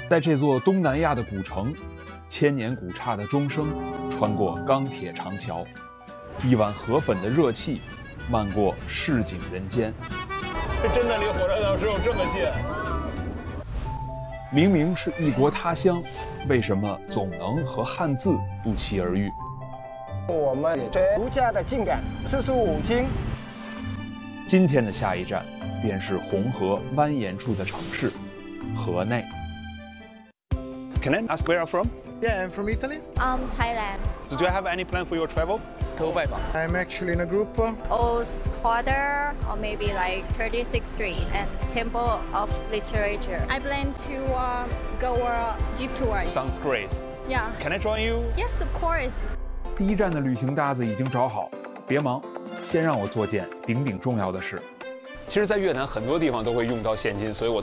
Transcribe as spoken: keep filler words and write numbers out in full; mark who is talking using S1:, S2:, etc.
S1: 在这座东南亚的古城，千年古刹的钟声穿过钢铁长桥，一碗河粉的热气漫过市井人间。
S2: 真的离火车头只有这么近。
S1: 明明是异国他乡，为什么总能和汉字不期而遇？
S3: 我们也追儒家的静感，四书五经。
S1: 今天的下一站便是红河蜿蜒处的城市河内。
S2: Can I ask where you're from?
S4: Yeah, I'm from Italy.
S5: Um, Thailand.
S2: So do you have any plan for your travel?
S4: I'm actually in a group.
S5: Old Quarter, or maybe like thirty-sixth Street and Temple of Literature.
S6: I plan to um, go a jeep tour.
S2: Sounds great.
S6: Yeah.
S2: Can I join you?
S6: Yes, of course.
S1: 第一站的旅行搭子已经找好，别忙，先让我做件顶顶重要的事。
S2: 其实，在越南很多地方都会用到现金，所以我